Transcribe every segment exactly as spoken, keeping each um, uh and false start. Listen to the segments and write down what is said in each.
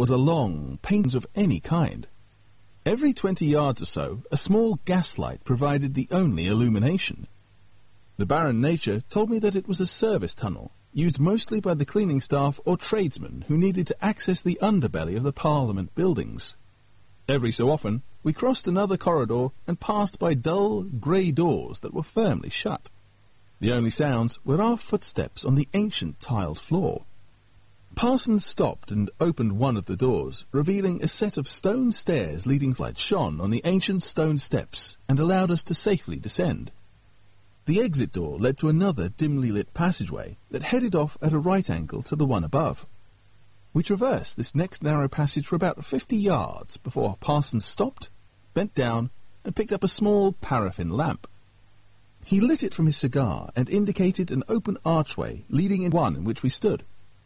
was a long, paint of any kind. Every twenty yards or so, a small gaslight provided the only illumination. The barren nature told me that it was a service tunnel, used mostly by the cleaning staff or tradesmen who needed to access the underbelly of the Parliament buildings. Every so often, we crossed another corridor and passed by dull, grey doors that were firmly shut. The only sounds were our footsteps on the ancient tiled floor. Parsons stopped and opened one of the doors, revealing a set of stone stairs leading light shone on the ancient stone steps and allowed us to safely descend. The exit door led to another dimly lit passageway that headed off at a right angle to the one above. We traversed this next narrow passage for about fifty yards before Parsons stopped, bent down, and picked up a small paraffin lamp. He lit it from his cigar and indicated an open archway leading in one in which we stood.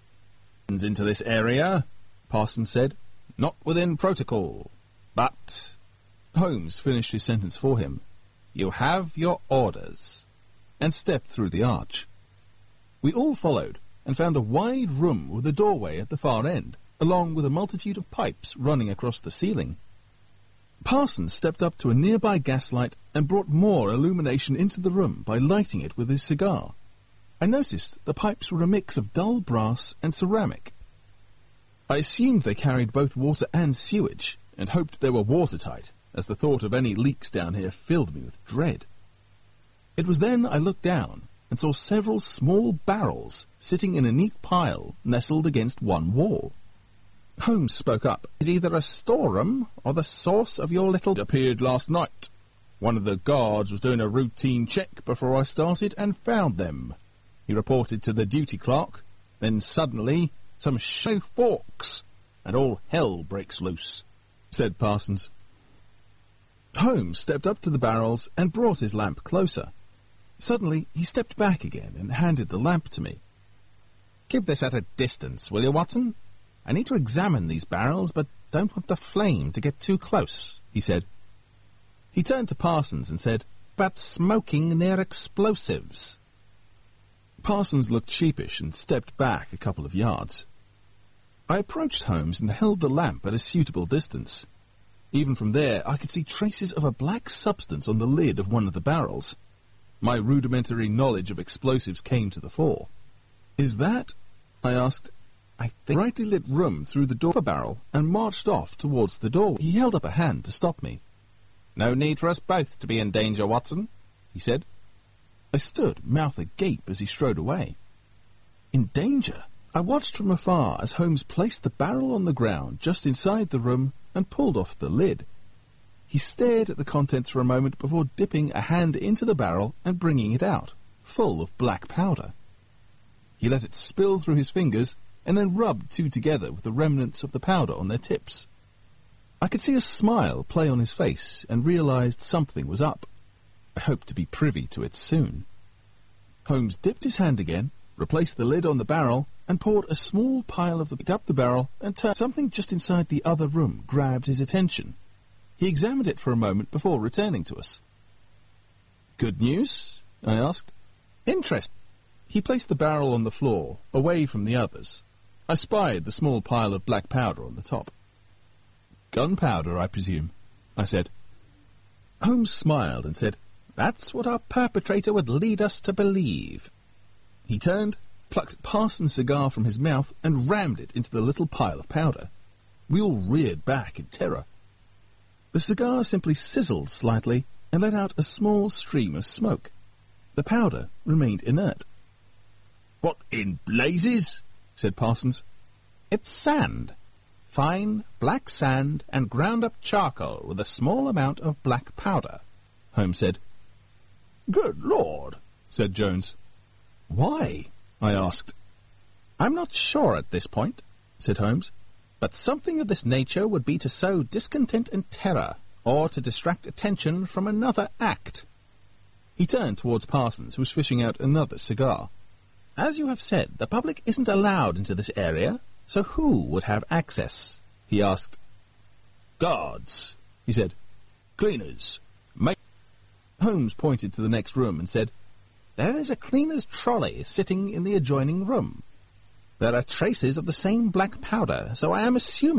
"Into this area," Parsons said. "Not within protocol. But—" Holmes finished his sentence for him. "You have your orders," and stepped through the arch. We all followed, and found a wide room with a doorway at the far end, along with a multitude of pipes running across the ceiling. Parsons stepped up to a nearby gaslight and brought more illumination into the room by lighting it with his cigar. I noticed the pipes were a mix of dull brass and ceramic. I assumed they carried both water and sewage, and hoped they were watertight, as the thought of any leaks down here filled me with dread. It was then I looked down and saw several small barrels sitting in a neat pile nestled against one wall. Holmes spoke up. "Is either a storeroom or the source of your little—" "Appeared last night. One of the guards was doing a routine check before I started and found them. He reported to the duty clerk. Then suddenly, some show forks, and all hell breaks loose," said Parsons. Holmes stepped up to the barrels and brought his lamp closer. Suddenly, he stepped back again and handed the lamp to me. "Keep this at a distance, will you, Watson? I need to examine these barrels, but don't want the flame to get too close," he said. He turned to Parsons and said, "About smoking near explosives." Parsons looked sheepish and stepped back a couple of yards. I approached Holmes and held the lamp at a suitable distance. Even from there, I could see traces of a black substance on the lid of one of the barrels. My rudimentary knowledge of explosives came to the fore. "Is that—" I asked. "I think—" brightly lit room through the door of a barrel and marched off towards the door. He held up a hand to stop me. "No need for us both to be in danger, Watson," he said. I stood, mouth agape, as he strode away. In danger? I watched from afar as Holmes placed the barrel on the ground just inside the room and pulled off the lid. He stared at the contents for a moment before dipping a hand into the barrel and bringing it out, full of black powder. He let it spill through his fingers and then rubbed two together with the remnants of the powder on their tips. I could see a smile play on his face and realized something was up. I hoped to be privy to it soon. Holmes dipped his hand again, replaced the lid on the barrel, and poured a small pile of the... picked up the barrel and turned. Something just inside the other room grabbed his attention. He examined it for a moment before returning to us. "Good news?" I asked. "Interest." He placed the barrel on the floor, away from the others. I spied the small pile of black powder on the top. "Gunpowder, I presume," I said. Holmes smiled and said, "That's what our perpetrator would lead us to believe." He turned, plucked Parsons' cigar from his mouth, and rammed it into the little pile of powder. We all reared back in terror. The cigar simply sizzled slightly and let out a small stream of smoke. The powder remained inert. "What in blazes?" said Parsons. "It's sand. Fine black sand and ground-up charcoal with a small amount of black powder," Holmes said. "Good Lord," said Jones. "Why?" I asked. "I'm not sure at this point," said Holmes, "but something of this nature would be to sow discontent and terror, or to distract attention from another act." He turned towards Parsons, who was fishing out another cigar. "As you have said, the public isn't allowed into this area, so who would have access?" he asked. "Guards," he said. "Cleaners. Ma-" Holmes pointed to the next room and said, "There is a cleaner's trolley sitting in the adjoining room. There are traces of the same black powder, so I am assuming